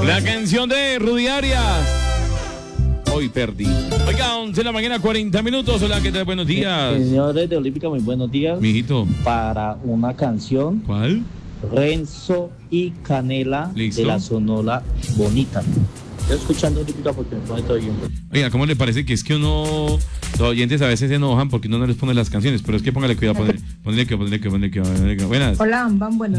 La canción de Rudy Arias. Hoy perdí. Oiga, 11 de la mañana, 40 minutos. Hola, ¿qué tal? Buenos días. Señores de Olímpica, muy buenos días. Mijito. Para una canción. ¿Cuál? Renzo y Canela. ¿Listo? De la Sonora Bonita. Estoy escuchando Olímpica porque me pone todo bien. Oiga, ¿cómo le parece que es que uno, los oyentes a veces se enojan porque uno no les pone las canciones? Pero es que póngale cuidado, ponle que. Buenas. Hola, Amban, buenos